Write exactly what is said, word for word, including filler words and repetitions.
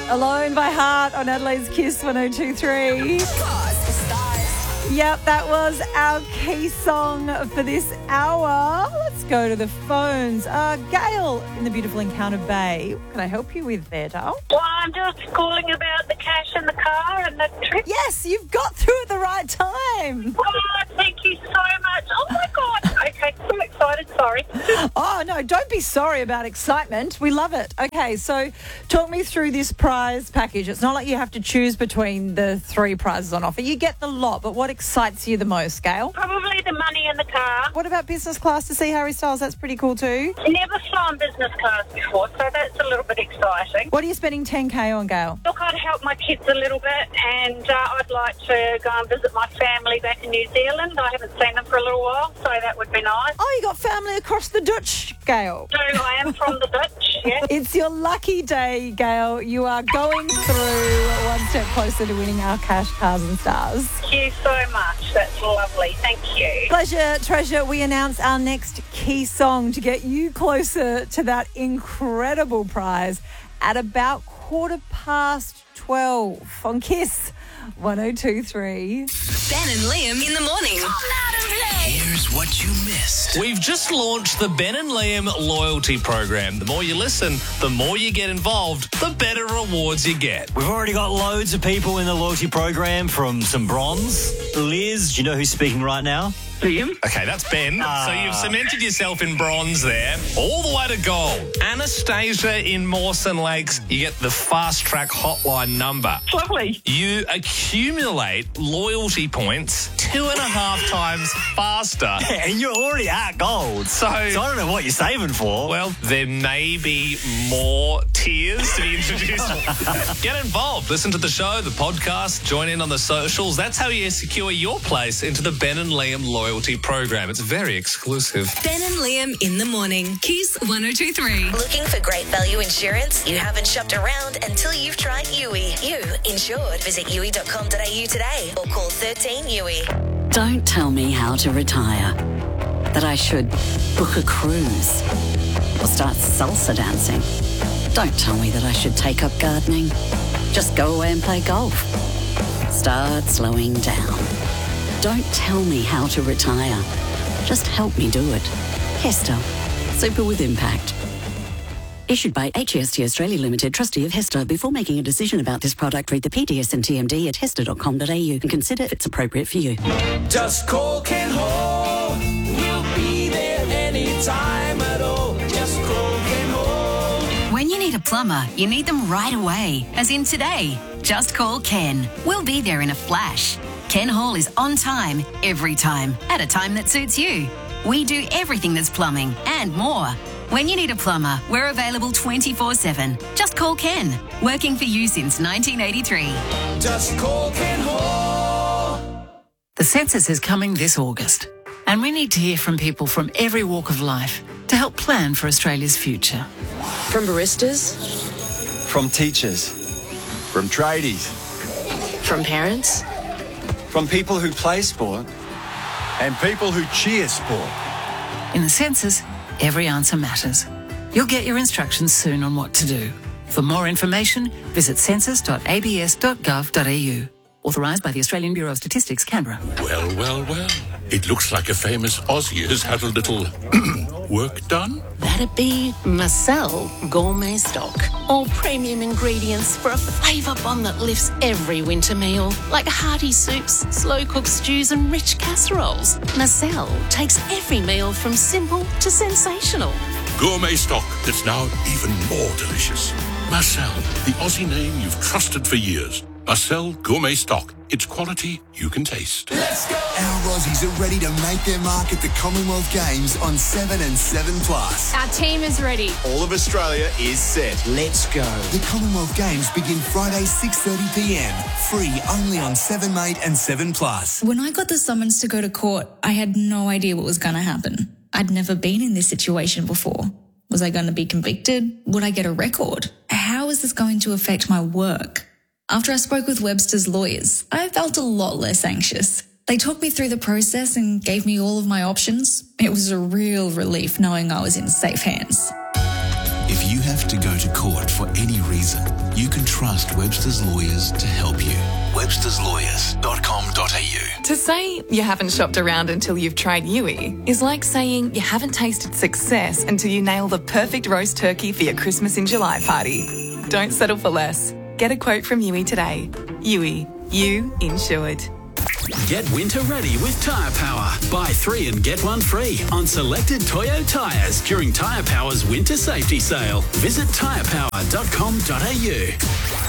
Alone by Heart on Adelaide's Kiss one oh two three. Yep, that was our key song for this hour. Let's go to the phones. Uh, Gail in the beautiful Encounter Bay. What can I help you with there, Dale? Well, I'm just calling about the cash in the car and the trip. Yes, you've got through at the right time. Oh, thank you so much. Oh, my God. Okay, so excited. Sorry. Oh, no, don't be sorry about excitement. We love it. Okay, so talk me through this prize package. It's not like you have to choose between the three prizes on offer. You get the lot, but what excites you the most, Gail? Probably the money in the car. What about business class to see Harry Styles? That's pretty cool too. Never flown business class before, so that's a little bit exciting. What are you spending ten K on, Gail? Look, I'd help my kids a little bit, and uh, I'd like to go and visit my family back in New Zealand. I haven't seen them for a little while, so that would be nice. Oh, you got family across the Dutch, Gail. So I am from the Dutch, yeah. It's your lucky day, Gail. You are going through one step closer to winning our cash, cars and stars. Thank you so much. That's lovely. Thank you. Pleasure, treasure. We announce our next key song to get you closer to that incredible prize at about quarter past twelve on Kiss one oh two three. Ben and Liam in the morning. Here's what you missed. We've just launched the Ben and Liam loyalty program. The more you listen, the more you get involved, the better rewards you get. We've already got loads of people in the loyalty program, from some bronze. Liz, do you know who's speaking right now? Liam? Okay, that's Ben. Ah. So you've cemented yourself in bronze there. All the way to gold. Anastasia in Mawson Lakes, you get the fast track hotline number. Lovely. You accumulate loyalty points two and a half times faster. And you're already at gold. So, So I don't know what you're saving for. well, there may be more tiers to be introduced. Get involved. Listen to the show, the podcast, join in on the socials. That's how you secure your place into the Ben and Liam loyalty program. It's very exclusive. Ben and Liam in the morning. Kiss one oh two three. Looking for great value insurance? You haven't shopped around until you've tried U I. You insured. Visit U I dot com dot a u today or call thirteen U I. Don't tell me how to retire. That I should book a cruise or start salsa dancing. Don't tell me that I should take up gardening. Just go away and play golf. Start slowing down. Don't tell me how to retire. Just help me do it. Hester. Super with impact. Issued by H E S T Australia Limited, trustee of Hester. Before making a decision about this product, read the P D S and T M D at hester dot com dot a u and consider if it's appropriate for you. Just call Ken Hall. We'll be there anytime at all. Just call Ken Hall. When you need a plumber, you need them right away. As in today. Just call Ken. We'll be there in a flash. Ken Hall is on time, every time, at a time that suits you. We do everything that's plumbing and more. When you need a plumber, we're available twenty-four seven. Just call Ken. Working for you since nineteen eighty-three. Just call Ken Hall. The census is coming this August, and we need to hear from people from every walk of life to help plan for Australia's future. From baristas, From teachers. From tradies. from parents, From people who play sport. And people who cheer sport. In the census, every answer matters. You'll get your instructions soon on what to do. For more information, visit census dot a b s dot gov dot a u. Authorised by the Australian Bureau of Statistics, Canberra. Well, well, well. It looks like a famous Aussie has had a little work done. that'd be Marcel Gourmet Stock. All premium ingredients for a flavour bomb that lifts every winter meal, like hearty soups, slow-cooked stews and rich casseroles. Marcel takes every meal from simple to sensational. Gourmet stock that's now even more delicious. Marcel, the Aussie name you've trusted for years. Marcel Gourmet Stock. It's quality you can taste. Let's go! Our Aussies are ready to make their mark at the Commonwealth Games on seven and seven plus. Our team is ready. All of Australia is set. Let's go. The Commonwealth Games begin Friday six thirty p m. Free only on seven mate and seven plus. When I got the summons to go to court, I had no idea what was going to happen. I'd never been in this situation before. Was I going to be convicted? Would I get a record? How is this going to affect my work? After I spoke with Webster's lawyers, I felt a lot less anxious. They talked me through the process and gave me all of my options. It was a real relief knowing I was in safe hands. If you have to go to court for any reason, you can trust Webster's Lawyers to help you. websters lawyers dot com dot a u. To say you haven't shopped around until you've tried Yui is like saying you haven't tasted success until you nail the perfect roast turkey for your Christmas in July party. Don't settle for less. Get a quote from Yui today. Yui, you insured. Get winter ready with Tyre Power. Buy three and get one free on selected Toyo tyres during Tyre Power's winter safety sale. Visit tyre power dot com dot a u.